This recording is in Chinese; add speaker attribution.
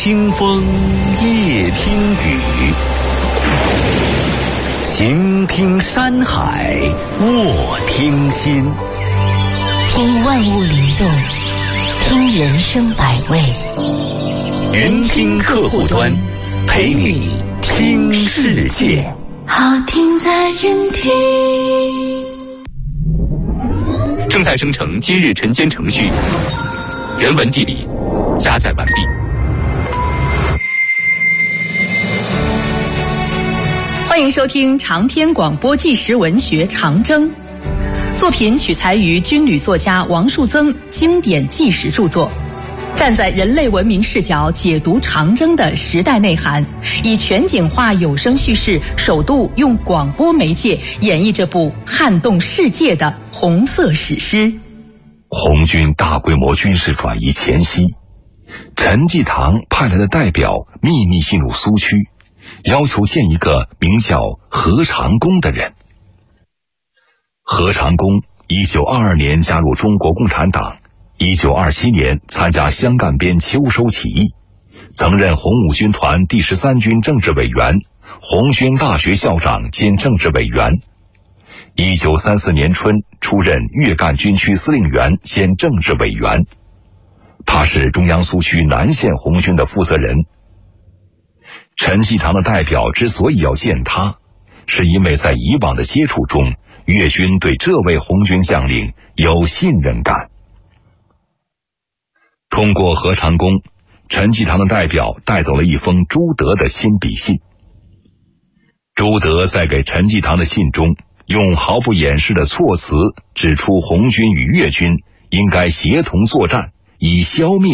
Speaker 1: 清风夜听雨，行听山海卧听心，
Speaker 2: 听万物灵动，听人生百味。
Speaker 1: 云听客户端，陪你听世界。
Speaker 2: 好听在云听。
Speaker 3: 正在生成今日晨间程序，人文地理加载完毕。
Speaker 4: 欢迎收听长篇广播纪实文学《长征》，作品取材于军旅作家王树增经典纪实著作，站在人类文明视角解读长征的时代内涵，以全景化有声叙事，首度用广播媒介演绎这部撼动世界的红色史诗。
Speaker 5: 红军大规模军事转移前夕，陈济棠派来的代表秘密进入苏区，要求见一个名叫何长工的人。何长工1922年加入中国共产党，1927年参加湘赣边秋收起义，曾任红五军团第13军政治委员、红军大学校长兼政治委员。1934年春出任粤赣军区司令员兼政治委员，他是中央苏区南线红军的负责人。陈济棠的代表之所以要见他，是因为在以往的接触中，粤军对这位红军将领有信任感。通过何长工，陈济棠的代表带走了一封朱德的亲笔信。朱德在给陈济棠的信中，用毫不掩饰的措辞指出红军与粤军应该协同作战，以消灭